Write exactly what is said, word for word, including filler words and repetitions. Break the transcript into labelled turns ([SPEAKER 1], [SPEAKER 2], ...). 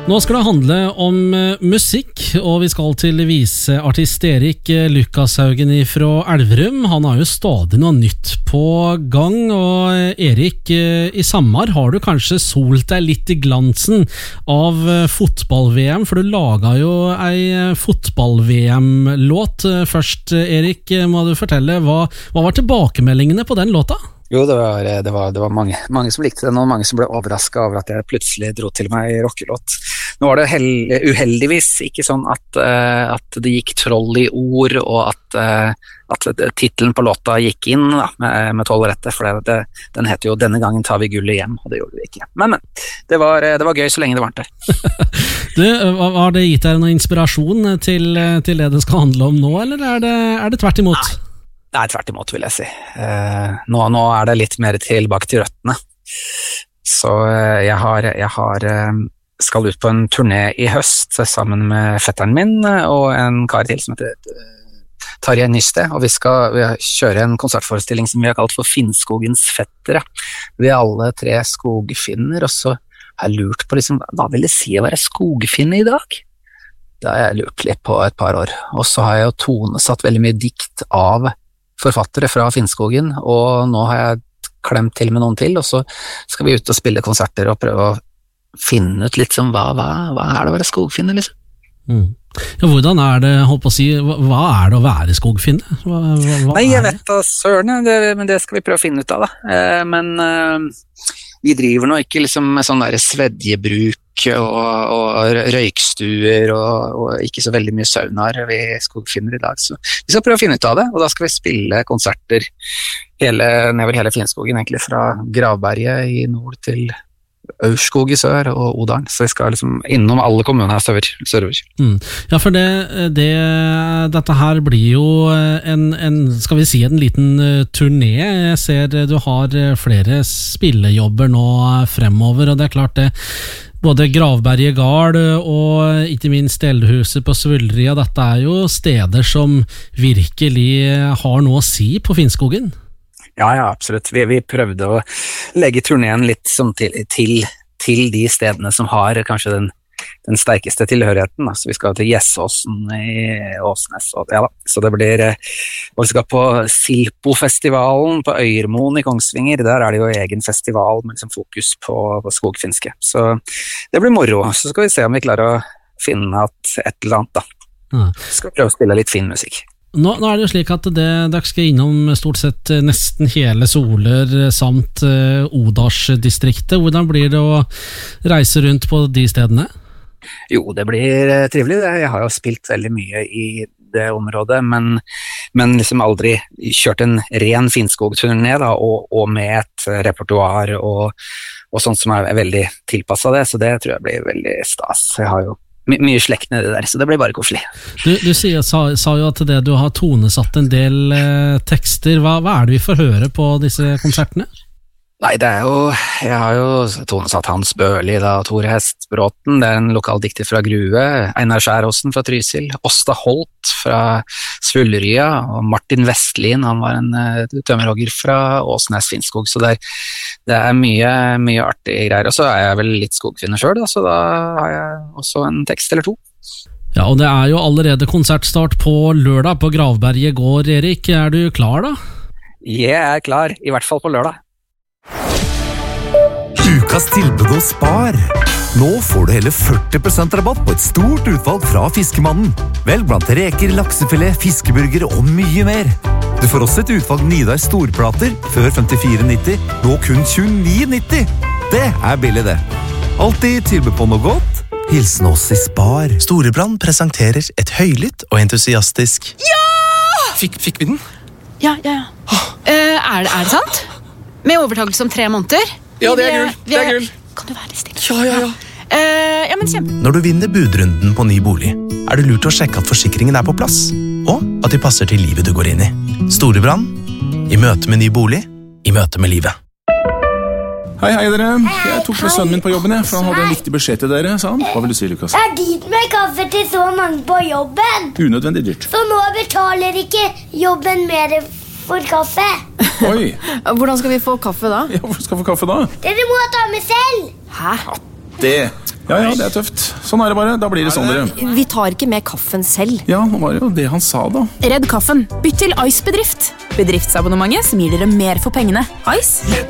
[SPEAKER 1] Nå skal det handle om musikk, og vi skal til viseartist Erik Lukkashaugen fra Elverum. Han har jo stadig noe nytt på gang, og Erik, i sommer har du kanskje solt deg litt i glansen av fotball-V M, for du laget jo ei fotball-V M-låt. Først, Erik, må du fortelle, hva, hva var tilbakemeldingene på den låta?
[SPEAKER 2] Jo, det var, det var, det var mange, mange som likte den, og mange som ble overrasket over at jeg plutselig dro til meg rockelåt. Nå var det hell, uheldigvis ikke sånn at, uh, at det gikk troll i ord, og at, uh, at titelen på låta gikk inn da, med, med tolv rette, for det, det, den heter jo «Denne gangen tar vi gullet hjem», og det gjorde vi ikke. Men, men, det var, det var gøy så lenge det var der.
[SPEAKER 1] Du, har det gitt deg noen inspirasjon til, til det det skal handle om nå, eller er det, er det tvert imot?
[SPEAKER 2] Nei. Nei, tvert imot vil jeg si. Eh, nå, nå er det litt mer tilbake til røttene. Så eh, jeg, har, jeg har, eh, skal ut på en turné i høst sammen med fetteren min og en kar til som heter eh, Tarjei Nysted, og vi skal vi kjøre en konsertforestilling som vi har kalt for Finnskogens fettere. Vi er alle tre skogfinner, og så har jeg lurt på liksom, hva vil det si å være skogfinne i dag? Det har jeg lurt litt på et par år, og så har jeg jo tonesatt veldig mye dikt av forfattere fra Finnskogen, og nå har jeg klemt til med noen til, og så skal vi ut og spille konserter og prøve å finne ut litt som hva, hva, hva er det å være skogfinne, liksom?
[SPEAKER 1] Mm. Ja, hvordan er det, holdt på å si, hva, hva er det å være skogfinne? Hva, hva, hva
[SPEAKER 2] Nei, jeg vet da, søren, det, men det skal vi prøve å finne ut av da. Eh, men eh, vi driver nå ikke liksom med sånn der svedjebruk og, og røykstuer og, og ikke så veldig mye saunaer vi skogfinner i dag, så vi skal prøve å finne ut av det, og da skal vi spille konserter hele, nedover hele Finnskogen, egentlig fra Gravberget i nord til Aurskog i sør og Odalen, så vi skal liksom innom alle kommuner sørover. sørover.
[SPEAKER 1] Mm. Ja, for det, det, dette her blir jo en, en, skal vi si en liten turné. Jeg ser du har flere spillejobber nå fremover, og det er klart det, både Gravberget Gard og ikke minst Eldhuset på Svulria, dette er jo steder som virkelig har noe å si på Finnskogen.
[SPEAKER 2] Ja, ja, absolutt. Vi, vi prøvde å legge turneen litt som til, til, til de stedene som har kanskje den, den sterkeste tilhørigheten. Altså, vi skal til Gjessåsen i Åsnes, og, ja, da. Så det blir, og vi skal på Silpo-festivalen på Øyermoen i Kongsvinger. Der er det jo egen festival med liksom fokus på, på skogfinske. Så det blir moro. Så skal vi se om vi klarer å finne et, et eller annet da. Ja. Så skal vi prøve å spille litt fin musikk.
[SPEAKER 1] Nå, nå er det jo slik at det, dere skal innom stort sett nesten hele Soler samt uh, Odalsdistriktet. Hvordan blir det å reise rundt på de stedene?
[SPEAKER 2] Jo, det blir trivelig. Jeg har jo spilt veldig mye i det området, men, men liksom aldri kjørt en ren Finnskog-turné da, og, og med et repertoar og, og sånt som er veldig tilpasset det, så det tror jeg blir veldig stas. Jeg har jo My, mye slekt nede der, så det blir bare koselig.
[SPEAKER 1] Du, du sier, sa, sa jo at det du har tonesatt en del eh, tekster. Hva, hva er det vi får høre på disse konsertene?
[SPEAKER 2] Nei, det er jo, jeg har jo tonesatt Hans Børli da, Tore Hestbråten, det er en lokal dikter fra Grue, Einar Skjæråsen fra Trysil, Åsta Holt fra Svullerya, og Martin Vestlin, han var en uh, tømmerhogger fra Åsnes Finnskog, så det er, det er mye, mye artig greier, og så er jeg vel litt skogfinner selv, da, så da har jeg også en tekst eller to.
[SPEAKER 1] Ja, og det er jo allerede konsertstart på lørdag på Gravberget gård, Erik, er du klar da?
[SPEAKER 2] Jeg er klar, i hvert fall på lørdag.
[SPEAKER 3] Ukas tilbud hos Spar. Nå får du hele førti prosent rabatt på et stort utvalg fra Fiskemannen. Velg blant reker, laksefilet, fiskeburger og mye mer. Du får også et utvalg Nidar storplater, før femtifire nitti, nå kun tjueni nitti. Det er billig det. Alltid tilbud på noe godt. Hilsen oss i Spar.
[SPEAKER 4] Storebrand presenterer et høylytt og entusiastisk
[SPEAKER 5] Ja!
[SPEAKER 4] Fikk, fikk vi den?
[SPEAKER 5] Ja, ja, ja. Uh, er, det, er det sant? Med overtakelse om tre måneder?
[SPEAKER 4] Ja, det er gull. Det er gull.
[SPEAKER 5] Kan du være litt stille?
[SPEAKER 4] Ja, ja, ja.
[SPEAKER 5] Uh, ja, men kjempe.
[SPEAKER 4] Når du vinner budrunden på ny bolig, er det lurt å sjekke at forsikringen er på plass, og at de passer til livet du går inn i. Storebrand, i møte med ny bolig, i møte med livet.
[SPEAKER 6] Hei, hei dere. Jeg tok med sønnen min på jobben, jeg, for han hadde en viktig beskjed til dere, sa han. Hva vil du si, Lukas?
[SPEAKER 7] Det er dyrt med kaffe til så mange på jobben.
[SPEAKER 6] Unødvendig dyrt.
[SPEAKER 7] Så nå betaler ikke jobben mer for kaffe.
[SPEAKER 6] Oi.
[SPEAKER 5] Hvordan skal vi få kaffe da?
[SPEAKER 6] Ja, hvor skal vi få kaffe da?
[SPEAKER 7] Dere må ta med selv.
[SPEAKER 5] Hæ?
[SPEAKER 6] Det Ja, ja, det er tøft. Sånn er det bare. Da blir det sånn, dere.
[SPEAKER 8] Vi tar ikke med kaffen selv.
[SPEAKER 6] Ja, det var jo det han sa da.
[SPEAKER 9] Redd kaffen. Bytt til Ice Bedrift. Bedriftsabonnementet som gir dere mer for pengene. Ice